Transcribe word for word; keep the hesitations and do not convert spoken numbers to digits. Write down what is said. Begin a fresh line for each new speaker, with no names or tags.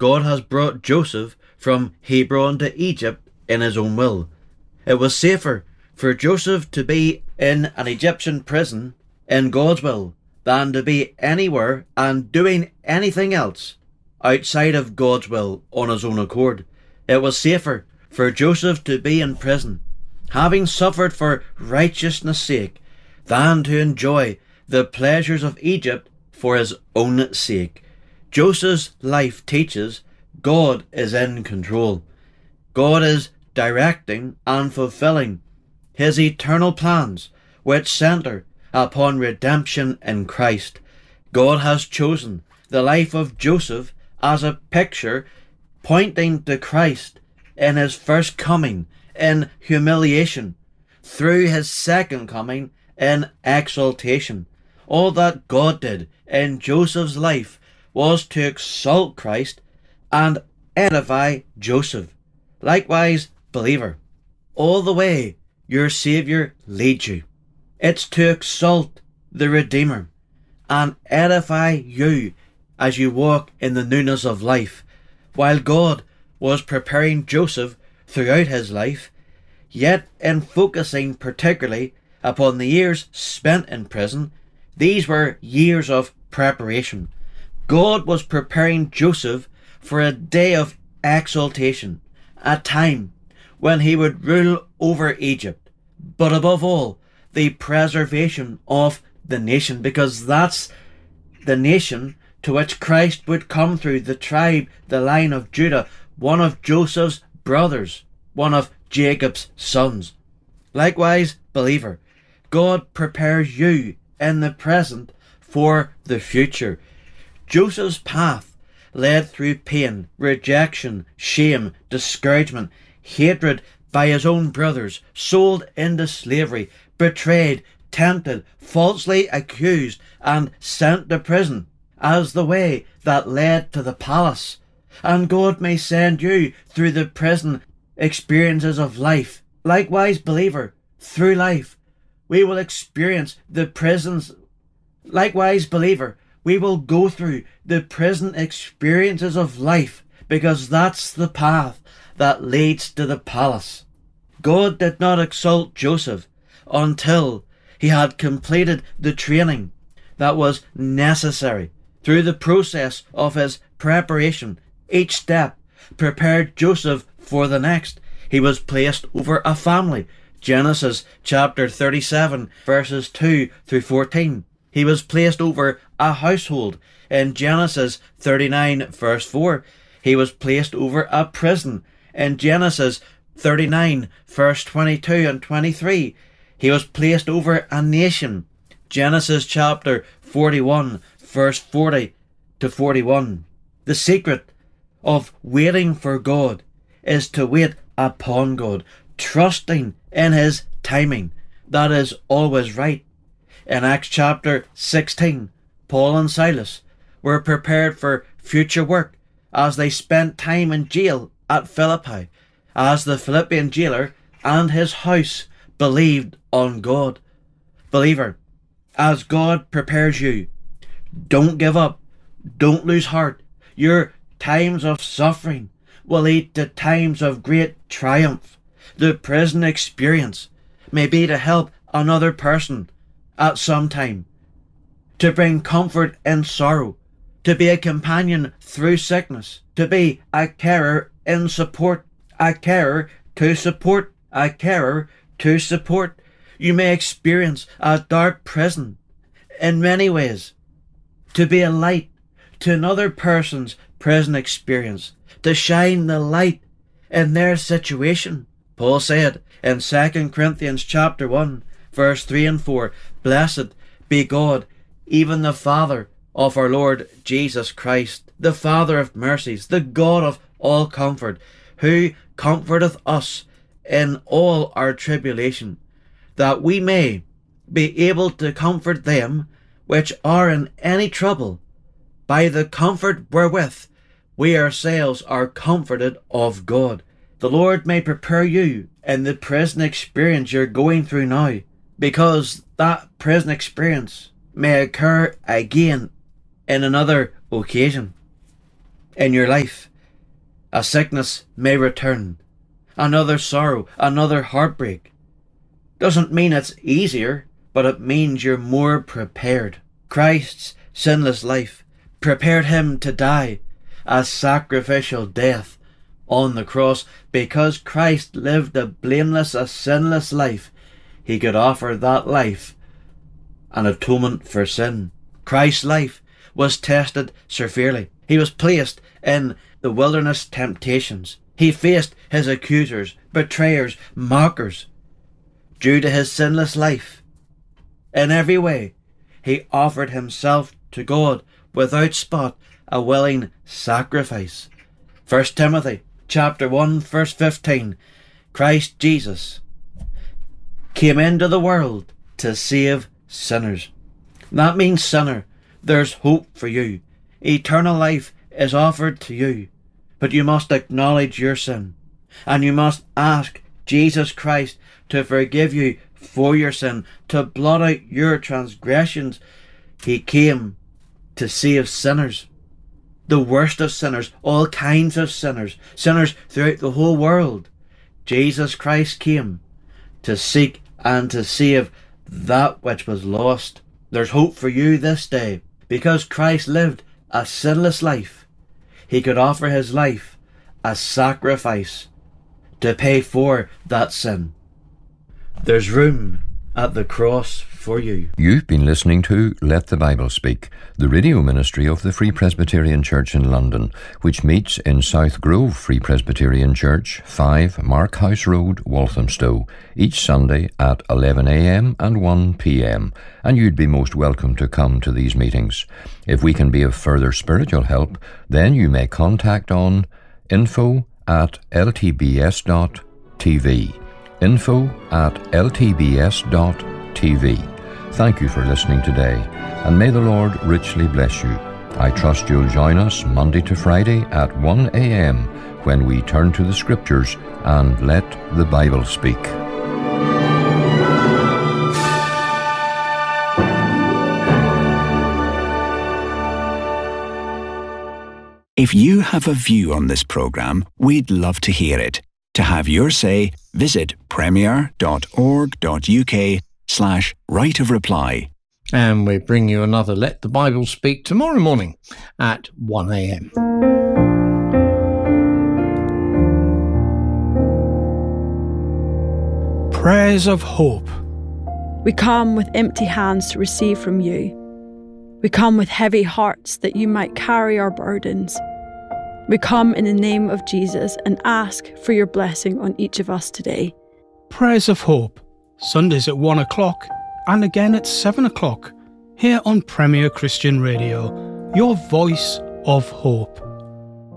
God has brought Joseph from Hebron to Egypt in his own will. It was safer for Joseph to be in an Egyptian prison in God's will than to be anywhere and doing anything else outside of God's will on his own accord. It was safer for Joseph to be in prison, having suffered for righteousness' sake, than to enjoy the pleasures of Egypt for his own sake. Joseph's life teaches God is in control. God is directing and fulfilling his eternal plans, which centre upon redemption in Christ. God has chosen the life of Joseph as a picture pointing to Christ in his first coming in humiliation, through his second coming in exaltation. All that God did in Joseph's life was to exalt Christ and edify Joseph. Likewise, believer, all the way your Saviour leads you, it's to exalt the Redeemer and edify you as you walk in the newness of life. While God was preparing Joseph throughout his life, yet in focusing particularly upon the years spent in prison, these were years of preparation. God was preparing Joseph for a day of exaltation, a time when he would rule over Egypt, but above all, the preservation of the nation, because that's the nation to which Christ would come through, the tribe, the line of Judah, one of Joseph's brothers, one of Jacob's sons. Likewise, believer, God prepares you in the present for the future. Joseph's path led through pain, rejection, shame, discouragement, hatred by his own brothers, sold into slavery, betrayed, tempted, falsely accused, and sent to prison as the way that led to the palace. And God may send you through the prison experiences of life. Likewise, believer, through life, we will experience the prisons. Likewise, believer, we will go through the prison experiences of life, because that's the path that leads to the palace. God did not exalt Joseph until he had completed the training that was necessary. Through the process of his preparation, each step prepared Joseph for the next. He was placed over a family. Genesis chapter thirty-seven verses two through fourteen. He was placed over a household. In Genesis thirty-nine verse four. He was placed over a prison. In Genesis thirty-nine verse twenty-two and twenty-three. He was placed over a nation. Genesis chapter forty-one verse forty to forty-one. The secret of waiting for God is to wait upon God, trusting in his timing that is always right. In Acts chapter sixteen, Paul and Silas were prepared for future work as they spent time in jail at Philippi, as the Philippian jailer and his house believed on God. Believer, as God prepares you, don't give up, don't lose heart. Your times of suffering will lead to times of great triumph. The prison experience may be to help another person at some time, to bring comfort in sorrow, to be a companion through sickness, to be a carer in support, a carer to support, a carer to support. You may experience a dark prison in many ways, to be a light to another person's prison experience, to shine the light in their situation. Paul said in Second Corinthians chapter one verse three and four, "Blessed be God, even the Father of our Lord Jesus Christ, the Father of mercies, the God of all comfort, who comforteth us in all our tribulation, that we may be able to comfort them which are in any trouble, by the comfort wherewith we ourselves are comforted of God." The Lord may prepare you in the prison experience you're going through now, because that prison experience may occur again in another occasion in your life. A sickness may return. Another sorrow, another heartbreak. Doesn't mean it's easier, but it means you're more prepared. Christ's sinless life prepared him to die a sacrificial death on the cross. Because Christ lived a blameless, a sinless life, he could offer that life an atonement for sin. Christ's life was tested severely. He was placed in the wilderness temptations. He faced his accusers, betrayers, mockers. Due to his sinless life, in every way, he offered himself to God without spot, a willing sacrifice. First Timothy chapter one verse fifteen. Christ Jesus came into the world to save sinners. That means, sinner, there's hope for you. Eternal life is offered to you, but you must acknowledge your sin, and you must ask Jesus Christ to forgive you for your sin, to blot out your transgressions. He came to save sinners, the worst of sinners, all kinds of sinners, sinners throughout the whole world. Jesus Christ came to seek and to save that which was lost. There's hope for you this day. Because Christ lived a sinless life, he could offer his life as sacrifice to pay for that sin. There's room at the cross for you.
You've been listening to Let the Bible Speak, the radio ministry of the Free Presbyterian Church in London, which meets in South Grove Free Presbyterian Church, five Mark House Road, Walthamstow, each Sunday at eleven a m and one p m, and you'd be most welcome to come to these meetings. If we can be of further spiritual help, then you may contact on info at l t b s dot t v. info at l t b s dot t v. Thank you for listening today, and may the Lord richly bless you. I trust you'll join us Monday to Friday at one a m when we turn to the Scriptures and let the Bible speak.
If you have a view on this programme, we'd love to hear it. To have your say, visit premier dot org dot u k slash right of reply.
And we bring you another Let the Bible Speak tomorrow morning at one a m.
Prayers of hope.
We come with empty hands to receive from you. We come with heavy hearts that you might carry our burdens. We come in the name of Jesus and ask for your blessing on each of us today.
Prayers of Hope, Sundays at one o'clock and again at seven o'clock, here on Premier Christian Radio, your voice of hope.